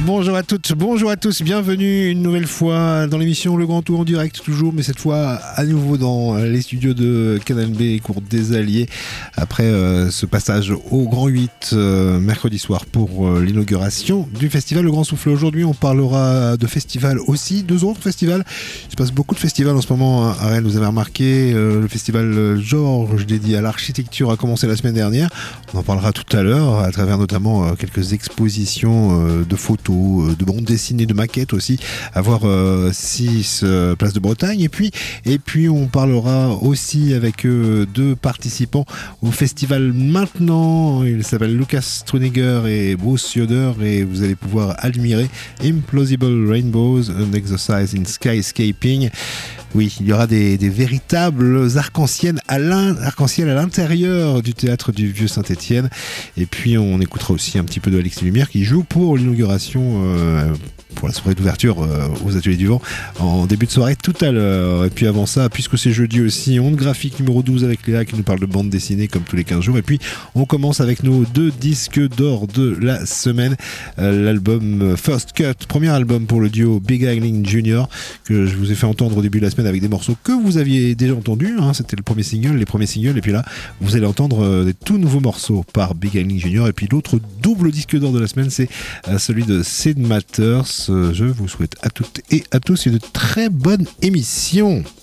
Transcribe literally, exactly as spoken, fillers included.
Bonjour à toutes, bonjour à tous, bienvenue une nouvelle fois dans l'émission Le Grand Tour en direct toujours, mais cette fois à nouveau dans les studios de Canal B, Cour des Alliés, après euh, ce passage au Grand huit euh, mercredi soir pour euh, l'inauguration du festival Le Grand Souffle. Aujourd'hui on parlera de festivals aussi, deux autres festivals, il se passe beaucoup de festivals en ce moment à Rennes, vous avez remarqué, euh, le festival Georges dédié à l'architecture a commencé la semaine dernière, on en parlera tout à l'heure à travers notamment euh, quelques expositions euh, de photos, de bandes dessinées, de maquettes aussi, à voir euh, six euh, places de Bretagne. Et puis, et puis on parlera aussi avec euh, deux participants au festival maintenant. Ils s'appellent Lucas Struniger et Bruce Yoder et vous allez pouvoir admirer Implausible Rainbows, an exercise in skyscaping. Oui, il y aura des, des véritables arcs-en-ciel à, l'in, arc-en-ciel à l'intérieur du théâtre du Vieux Saint-Étienne. Et puis on écoutera aussi un petit peu de Alexis Lumière qui joue pour l'inauguration, euh, pour la soirée d'ouverture euh, aux Ateliers du Vent en début de soirée tout à l'heure. Et puis avant ça, puisque c'est jeudi aussi, Onde Graphique numéro douze avec Léa qui nous parle de bande dessinée comme tous les quinze jours. Et puis on commence avec nos deux disques d'or de la semaine. Euh, l'album First Cut, premier album pour le duo Big Angling Junior que je vous ai fait entendre au début de la semaine avec des morceaux que vous aviez déjà entendus, hein, c'était le premier single, les premiers singles, et puis là vous allez entendre euh, des tout nouveaux morceaux par Big Angling Junior. Et puis l'autre double disque d'or de la semaine, c'est euh, celui de Sid Matters. Euh, je vous souhaite à toutes et à tous une très bonne émission.